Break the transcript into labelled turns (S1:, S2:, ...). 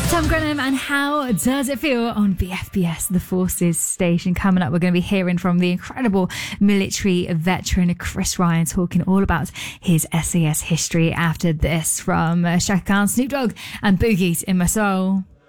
S1: Tom Grenham and How Does It Feel on BFBS, the Forces station. Coming up, we're going to be hearing from the incredible military veteran Chris Ryan talking all about his SAS history after this from Chaka Khan, Snoop Dogg and Boogie's In My Soul.